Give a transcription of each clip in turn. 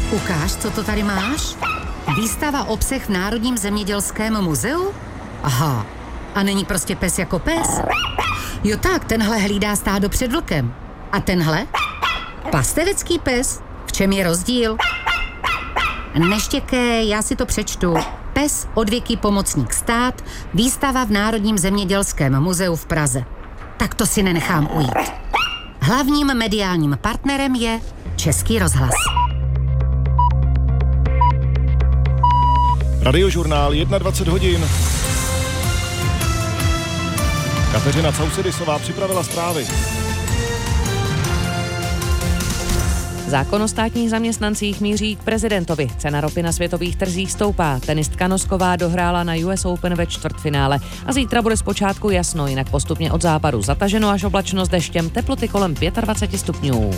Ukáž, co to tady máš? Výstava o psech v Národním zemědělském muzeu? Aha, a není prostě pes jako pes? Jo tak, tenhle hlídá stádo před vlkem. A tenhle? Pastevecký pes? V čem je rozdíl? Neštěkej, já si to přečtu. Pes odvěký pomocník stát, výstava v Národním zemědělském muzeu v Praze. Tak to si nenechám ujít. Hlavním mediálním partnerem je Český rozhlas. Radiožurnál 21 hodin. Kateřina Causedisová připravila zprávy. Zákon o státních zaměstnancích míří k prezidentovi. Cena ropy na světových trzích stoupá. Tenistka Nosková dohrála na US Open ve čtvrtfinále. A zítra bude zpočátku jasno, jinak postupně od západu zataženo až oblačno s deštěm, teploty kolem 25 stupňů.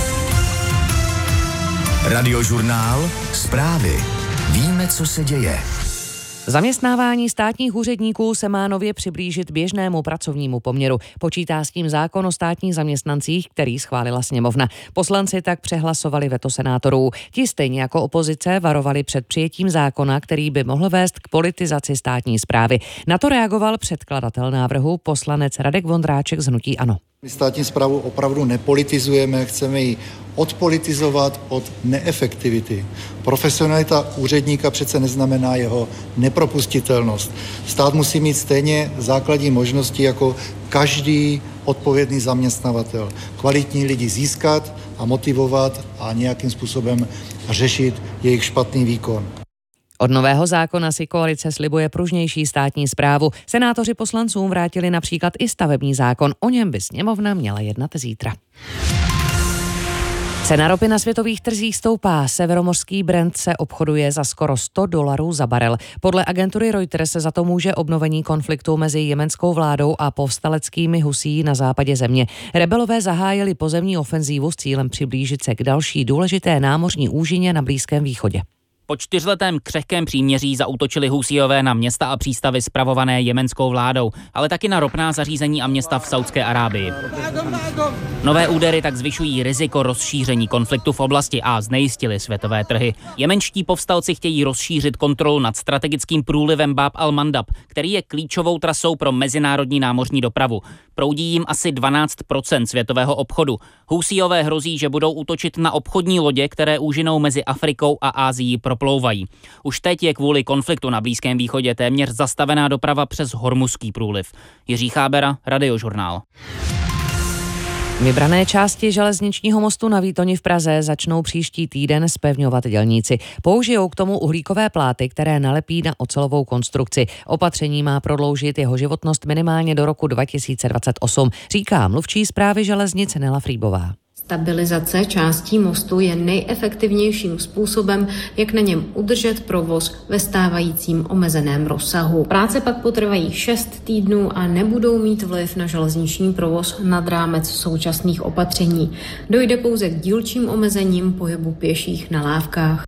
Radiožurnál zprávy. Víme, co se děje. Zaměstnávání státních úředníků se má nově přiblížit běžnému pracovnímu poměru. Počítá s tím zákon o státních zaměstnancích, který schválila sněmovna. Poslanci tak přehlasovali veto senátorů. Ti stejně jako opozice varovali před přijetím zákona, který by mohl vést k politizaci státní správy. Na to reagoval předkladatel návrhu, poslanec Radek Vondráček z hnutí ANO. My státní správu opravdu nepolitizujeme, chceme ji odpolitizovat od neefektivity. Profesionalita úředníka přece neznamená jeho nepropustitelnost. Stát musí mít stejně základní možnosti jako každý odpovědný zaměstnavatel. Kvalitní lidi získat a motivovat a nějakým způsobem řešit jejich špatný výkon. Od nového zákona si koalice slibuje pružnější státní správu. Senátoři poslancům vrátili například i stavební zákon. O něm by sněmovna měla jednat zítra. Cena ropy na světových trzích stoupá. Severomořský Brent se obchoduje za skoro $100 za barel. Podle agentury Reuters se za to může obnovení konfliktu mezi jemenskou vládou a povstaleckými Husí na západě země. Rebelové zahájili pozemní ofenzívu s cílem přiblížit se k další důležité námořní úžině na Blízkém východě. Po 4letém křehkém příměří zaútočili Husíové na města a přístavy spravované jemenskou vládou, ale taky na ropná zařízení a města v Saudské Arábii. Nové údery tak zvyšují riziko rozšíření konfliktu v oblasti a znejistili světové trhy. Jemenští povstalci chtějí rozšířit kontrolu nad strategickým průlivem Bab al-Mandab, který je klíčovou trasou pro mezinárodní námořní dopravu. Proudí jim asi 12% světového obchodu. Husíové hrozí, že budou útočit na obchodní lodě, které úžinou mezi Afrikou a Asií proplouvají. Už teď je kvůli konfliktu na Blízkém východě téměř zastavená doprava přes Hormuzský průliv. Jiří Chábera, Radiožurnál. Vybrané části železničního mostu na Výtoni v Praze začnou příští týden zpevňovat dělníci. Použijou k tomu uhlíkové pláty, které nalepí na ocelovou konstrukci. Opatření má prodloužit jeho životnost minimálně do roku 2028, říká mluvčí správy železnic Nela Frýbová. Stabilizace částí mostu je nejefektivnějším způsobem, jak na něm udržet provoz ve stávajícím omezeném rozsahu. Práce pak potrvají 6 týdnů a nebudou mít vliv na železniční provoz nad rámec současných opatření. Dojde pouze k dílčím omezením pohybu pěších na lávkách.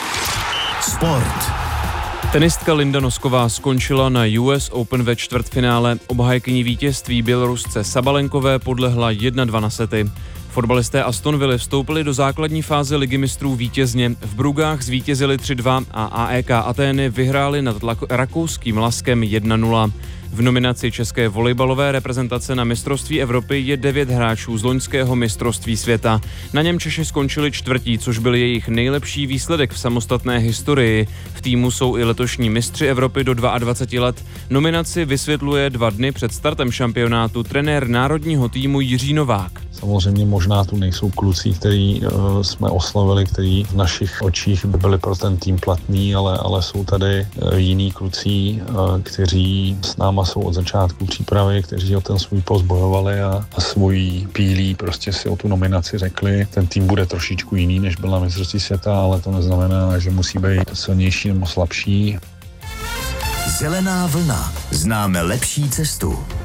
Sport. Tenistka Linda Nosková skončila na US Open ve čtvrtfinále. Obhájkyní vítězství Bělorusce Sabalenkové podlehla 1-2 sety. Fotbalisté Aston Villa vstoupili do základní fáze Ligy mistrů vítězně. V Brugách zvítězili 3-2 a AEK Atény vyhráli nad rakouským Laskem 1-0. V nominaci české volejbalové reprezentace na mistrovství Evropy je 9 hráčů z loňského mistrovství světa. Na něm Češi skončili čtvrtí, což byl jejich nejlepší výsledek v samostatné historii. V týmu jsou i letošní mistři Evropy do 22 let. Nominaci vysvětluje 2 dny před startem šampionátu trenér národního týmu Jiří Novák. Samozřejmě možná tu nejsou kluci, který jsme oslavili, který v našich očích by byli pro ten tým platní, ale jsou tady jiní kluci, kteří s náma jsou od začátku přípravy, kteří o ten svůj post bojovali a svůj pílí prostě si o tu nominaci řekli. Ten tým bude trošičku jiný, než byl na mistrovství světa, ale to neznamená, že musí být silnější nebo slabší. Zelená vlna. Známe lepší cestu.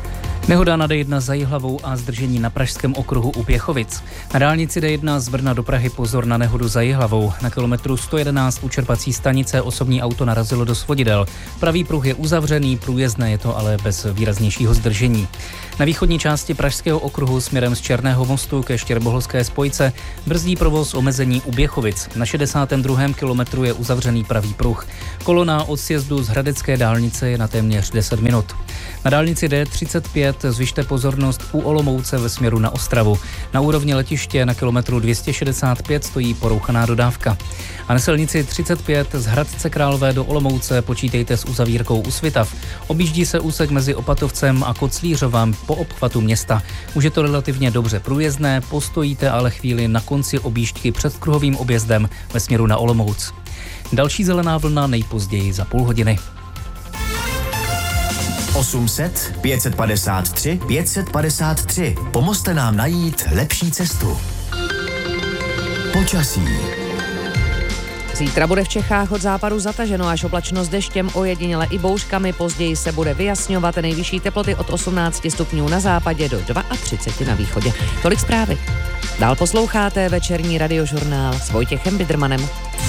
Nehoda na D1 za Jihlavou a zdržení na pražském okruhu u Běchovic. Na dálnici D1 z Brna do Prahy pozor na nehodu za Jihlavou. Na kilometru 111 u čerpací stanice osobní auto narazilo do svodidel. Pravý pruh je uzavřený, průjezdné je to ale bez výraznějšího zdržení. Na východní části pražského okruhu směrem z Černého mostu ke Štěrboholské spojce brzdí provoz omezení u Běchovic. Na 62. kilometru je uzavřený pravý pruh. Kolona od sjezdu z Hradecké dálnice je na téměř 10 minut. Na dálnici D35 zvyšte pozornost u Olomouce ve směru na Ostravu. Na úrovni letiště na kilometru 265 stojí porouchaná dodávka. A na silnici 35 z Hradce Králové do Olomouce počítejte s uzavírkou u Svitav. Objíždí se úsek mezi Opatovcem a Koclířovem po obchvatu města. Už je to relativně dobře průjezdné, postojíte ale chvíli na konci objížďky před kruhovým objezdem ve směru na Olomouc. Další zelená vlna nejpozději za půl hodiny. 800 553 553. Pomozte nám najít lepší cestu. Počasí. Zítra bude v Čechách od západu zataženo až oblačno s deštěm, ojediněle i bouřkami. Později se bude vyjasňovat, nejvyšší teploty od 18 stupňů na západě do 32 na východě. Tolik zprávy. Dál posloucháte večerní radiožurnál s Vojtěchem Bidrmanem.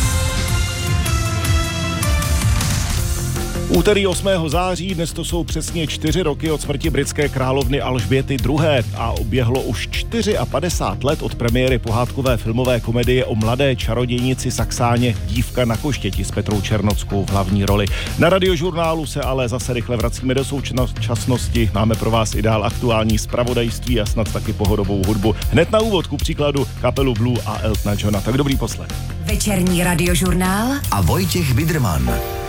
Úterý 8. září, dnes to jsou přesně 4 roky od smrti britské královny Alžběty II. A uběhlo už 54 let od premiéry pohádkové filmové komedie o mladé čarodějnici Saxáně Dívka na koštěti s Petrou Černockou v hlavní roli. Na radiožurnálu se ale zase rychle vracíme do současnosti. Máme pro vás i dál aktuální zpravodajství a snad taky pohodovou hudbu. Hned na úvod ku příkladu kapelu Blue a Eltona Johna. Tak dobrý poslech. Večerní radiožurnál a Vojtěch Bidrman.